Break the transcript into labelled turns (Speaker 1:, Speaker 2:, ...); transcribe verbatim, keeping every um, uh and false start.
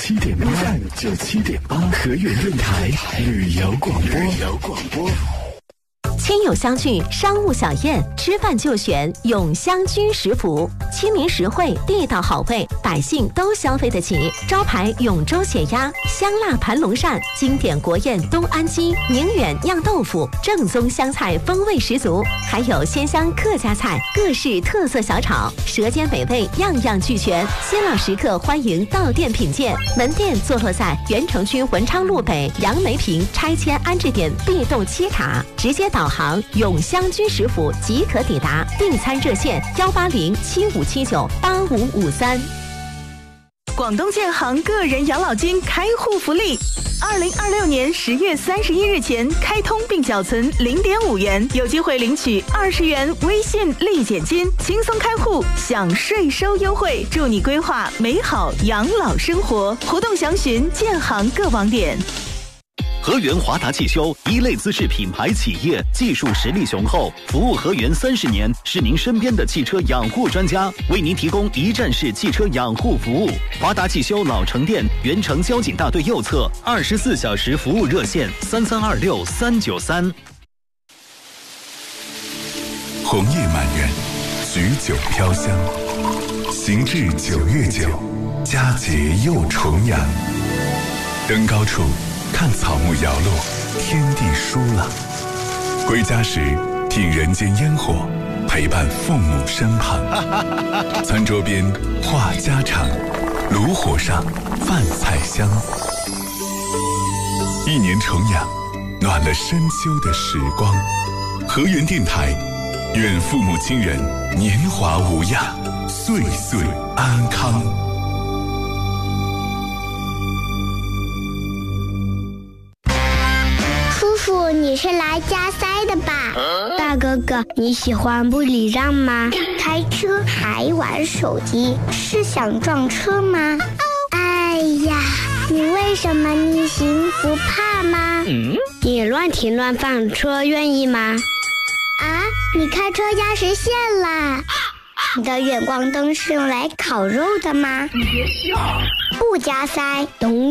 Speaker 1: 七点八 F M 九七点八河源电台旅游广播。旅游广播。
Speaker 2: 亲友相聚，商务小宴，吃饭就选永香居食府，亲民实惠，地道好味，百姓都消费得起。招牌永州血鸭、香辣盘龙鳝，经典国宴东安鸡、宁远酿豆腐，正宗湘菜风味十足，还有鲜香客家菜、各式特色小炒，舌尖美味，样样俱全。新老食客欢迎到店品鉴。门店坐落在原城区文昌路北杨梅坪拆迁安置点 B 栋七塔，直接导航永香居食府即可抵达。订餐热线幺八零七五七九八五五三。
Speaker 3: 广东建行个人养老金开户福利，二零二六年十月三十一日前开通并缴存零点五元，有机会领取二十元微信立减金，轻松开户享税收优惠，助你规划美好养老生活。活动详询建行各网点。
Speaker 4: 河源华达汽修，一类资质品牌企业，技术实力雄厚，服务河源三十年，是您身边的汽车养护专家，为您提供一站式汽车养护服务。华达汽修老城店，原城交警大队右侧，二十四小时服务热线三三二六三九三。
Speaker 5: 红叶满园，许酒飘香，行至九月九，佳节又重阳。登高处看草木摇落，天地舒朗。归家时听人间烟火，陪伴父母身旁。餐桌边话家常，炉火上饭菜香。一年重阳，暖了深秋的时光。河源电台，愿父母亲人年华无恙，岁岁安康。
Speaker 6: 你是来加塞的吧？大哥哥，你喜欢不礼让吗？开车还玩手机，是想撞车吗？哎呀，你为什么逆行不怕吗？嗯，你乱停乱放车愿意吗？啊，你开车压实线了？你的远光灯是用来烤肉的吗？你别笑，不加塞，懂